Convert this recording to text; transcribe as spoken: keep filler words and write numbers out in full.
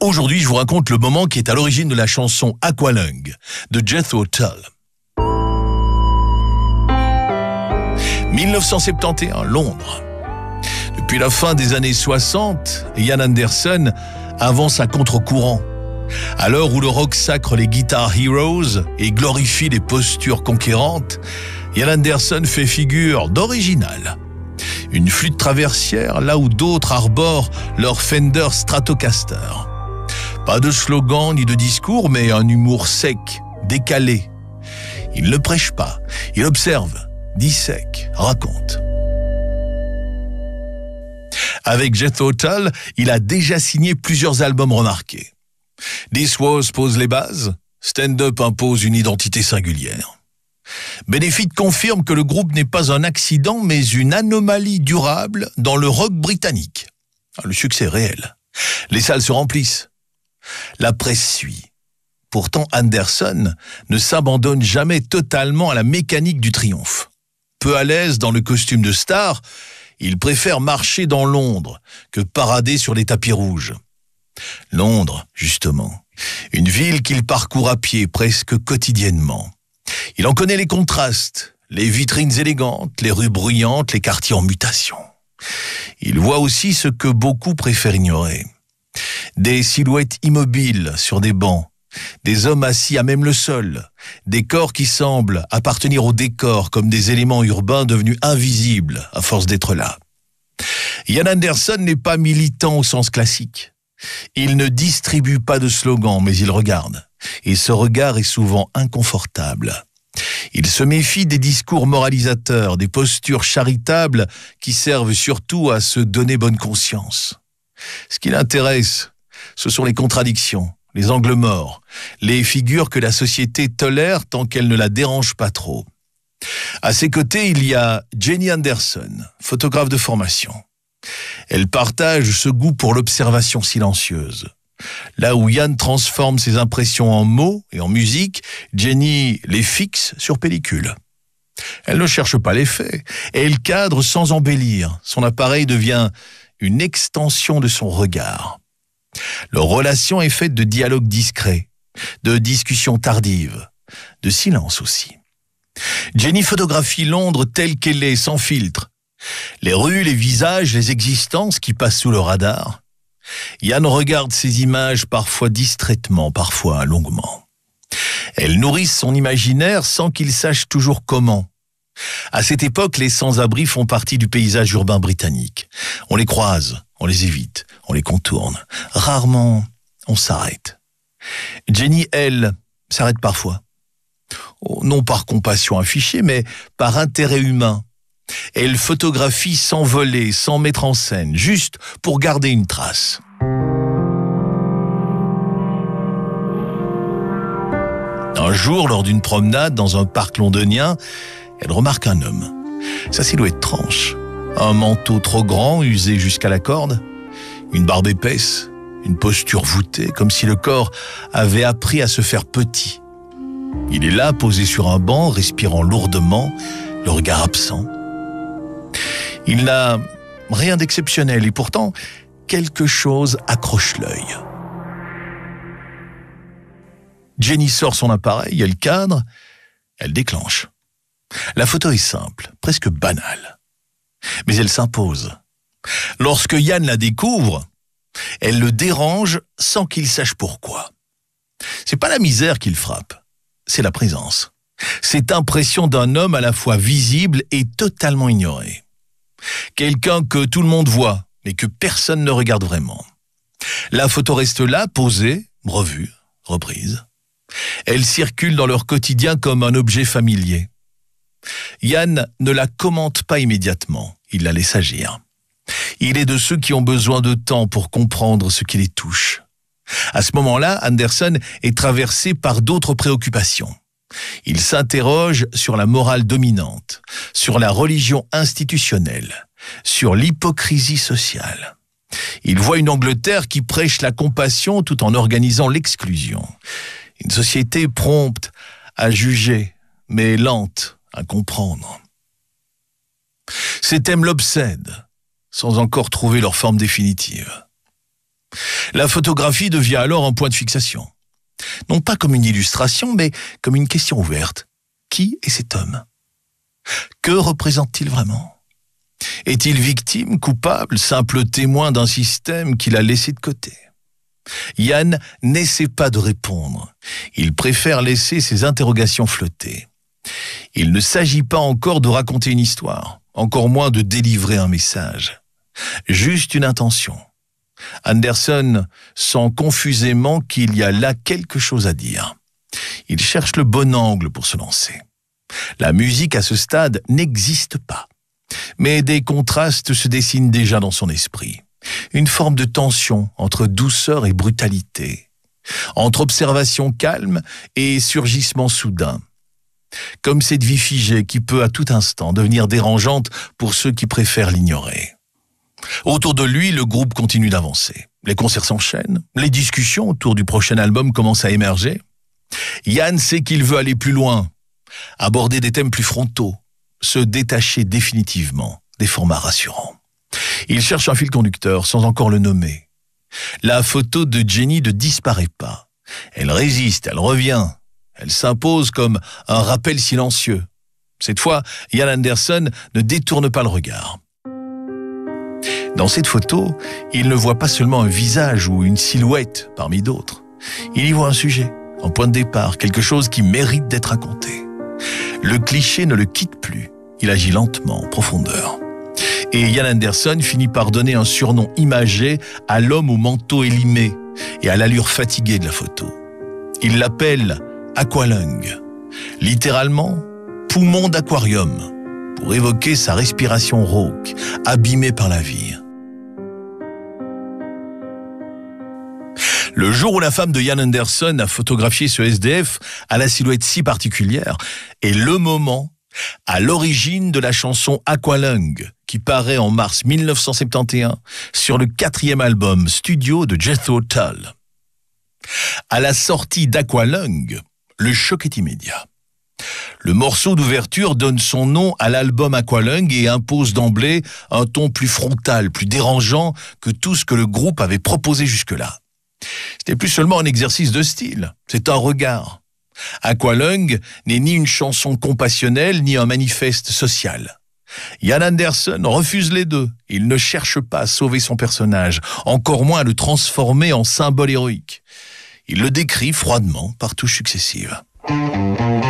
Aujourd'hui, je vous raconte le moment qui est à l'origine de la chanson Aqualung de Jethro Tull. dix-neuf cent soixante et onze, Londres. Depuis la fin des années soixante, Ian Anderson avance à contre-courant. À l'heure où le rock sacre les guitar heroes et glorifie les postures conquérantes, Ian Anderson fait figure d'original. Une flûte traversière là où d'autres arborent leur Fender Stratocaster. Pas de slogan ni de discours, mais un humour sec, décalé. Il ne prêche pas, il observe, dissèque, raconte. Avec Jethro Tull, il a déjà signé plusieurs albums remarqués. This Was pose les bases, Stand Up impose une identité singulière. Benefit confirme que le groupe n'est pas un accident, mais une anomalie durable dans le rock britannique. Le succès est réel. Les salles se remplissent. La presse suit. Pourtant, Anderson ne s'abandonne jamais totalement à la mécanique du triomphe. Peu à l'aise dans le costume de star, il préfère marcher dans Londres que parader sur les tapis rouges. Londres, justement, une ville qu'il parcourt à pied presque quotidiennement. Il en connaît les contrastes, les vitrines élégantes, les rues bruyantes, les quartiers en mutation. Il voit aussi ce que beaucoup préfèrent ignorer. Des silhouettes immobiles sur des bancs, des hommes assis à même le sol, des corps qui semblent appartenir au décor comme des éléments urbains devenus invisibles à force d'être là. Ian Anderson n'est pas militant au sens classique. Il ne distribue pas de slogans, mais il regarde. Et ce regard est souvent inconfortable. Il se méfie des discours moralisateurs, des postures charitables qui servent surtout à se donner bonne conscience. Ce qui l'intéresse, ce sont les contradictions, les angles morts, les figures que la société tolère tant qu'elle ne la dérange pas trop. À ses côtés, il y a Jenny Anderson, photographe de formation. Elle partage ce goût pour l'observation silencieuse. Là où Ian transforme ses impressions en mots et en musique, Jenny les fixe sur pellicule. Elle ne cherche pas l'effet, et elle cadre sans embellir. Son appareil devient une extension de son regard. Leur relation est faite de dialogues discrets, de discussions tardives, de silence aussi. Jenny photographie Londres telle qu'elle est, sans filtre. Les rues, les visages, les existences qui passent sous le radar. Ian regarde ces images parfois distraitement, parfois longuement. Elles nourrissent son imaginaire sans qu'il sache toujours comment. À cette époque, les sans-abri font partie du paysage urbain britannique. On les croise, on les évite, on les contourne. Rarement, on s'arrête. Jenny, elle, s'arrête parfois. Non par compassion affichée, mais par intérêt humain. Elle photographie sans voler, sans mettre en scène, juste pour garder une trace. Un jour, lors d'une promenade dans un parc londonien, elle remarque un homme. Sa silhouette tranche. Un manteau trop grand, usé jusqu'à la corde. Une barbe épaisse. Une posture voûtée, comme si le corps avait appris à se faire petit. Il est là, posé sur un banc, respirant lourdement, le regard absent. Il n'a rien d'exceptionnel et pourtant, quelque chose accroche l'œil. Jenny sort son appareil, elle cadre, elle déclenche. La photo est simple, presque banale. Mais elle s'impose. Lorsque Ian la découvre, elle le dérange sans qu'il sache pourquoi. C'est pas la misère qui le frappe, c'est la présence. Cette impression d'un homme à la fois visible et totalement ignoré. Quelqu'un que tout le monde voit, mais que personne ne regarde vraiment. La photo reste là, posée, revue, reprise. Elle circule dans leur quotidien comme un objet familier. Ian ne la commente pas immédiatement, il la laisse agir. Il est de ceux qui ont besoin de temps pour comprendre ce qui les touche. À ce moment-là, Anderson est traversé par d'autres préoccupations. Il s'interroge sur la morale dominante, sur la religion institutionnelle, sur l'hypocrisie sociale. Il voit une Angleterre qui prêche la compassion tout en organisant l'exclusion. Une société prompte à juger, mais lente à comprendre. Ces thèmes l'obsèdent, sans encore trouver leur forme définitive. La photographie devient alors un point de fixation. Non pas comme une illustration, mais comme une question ouverte. Qui est cet homme? Que représente-t-il vraiment? Est-il victime, coupable, simple témoin d'un système qu'il a laissé de côté? Yann n'essaie pas de répondre. Il préfère laisser ses interrogations flotter. Il ne s'agit pas encore de raconter une histoire, encore moins de délivrer un message. Juste une intention. Anderson sent confusément qu'il y a là quelque chose à dire. Il cherche le bon angle pour se lancer. La musique à ce stade n'existe pas. Mais des contrastes se dessinent déjà dans son esprit. Une forme de tension entre douceur et brutalité. Entre observation calme et surgissement soudain. Comme cette vie figée qui peut à tout instant devenir dérangeante pour ceux qui préfèrent l'ignorer. Autour de lui, le groupe continue d'avancer. Les concerts s'enchaînent, les discussions autour du prochain album commencent à émerger. Yann sait qu'il veut aller plus loin, aborder des thèmes plus frontaux, se détacher définitivement des formats rassurants. Il cherche un fil conducteur sans encore le nommer. La photo de Jenny ne disparaît pas. Elle résiste, elle revient. Elle s'impose comme un rappel silencieux. Cette fois, Yann Anderson ne détourne pas le regard. Dans cette photo, il ne voit pas seulement un visage ou une silhouette parmi d'autres. Il y voit un sujet, un point de départ, quelque chose qui mérite d'être raconté. Le cliché ne le quitte plus. Il agit lentement, en profondeur. Et Yann Anderson finit par donner un surnom imagé à l'homme au manteau élimé et à l'allure fatiguée de la photo. Il l'appelle Aqualung, littéralement poumon d'aquarium, pour évoquer sa respiration rauque, abîmée par la vie. Le jour où la femme de Yann Anderson a photographié ce S D F à la silhouette si particulière est le moment à l'origine de la chanson Aqualung, qui paraît en mars mille neuf cent soixante et onze sur le quatrième album studio de Jethro Tull. À la sortie d'Aqualung, le choc est immédiat. Le morceau d'ouverture donne son nom à l'album Aqualung et impose d'emblée un ton plus frontal, plus dérangeant que tout ce que le groupe avait proposé jusque-là. Ce n'est plus seulement un exercice de style, c'est un regard. Aqualung n'est ni une chanson compassionnelle, ni un manifeste social. Yann Anderson refuse les deux. Il ne cherche pas à sauver son personnage, encore moins à le transformer en symbole héroïque. Il le décrit froidement par touches successives.